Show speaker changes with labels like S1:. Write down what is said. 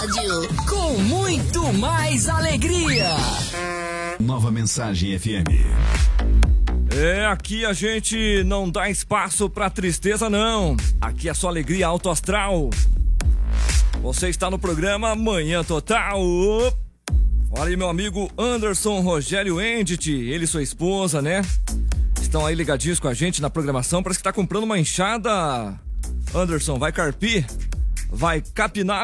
S1: rádio com muito mais alegria.
S2: Nova Mensagem FM.
S3: Aqui a gente não dá espaço pra tristeza, não. Aqui é só alegria alto astral. Você está no programa Manhã Total. Olha aí, meu amigo Anderson Rogério Endit, ele e sua esposa, né? Estão aí ligadinhos com a gente na programação. Parece que tá comprando uma enxada. Anderson, vai carpir? Vai capinar?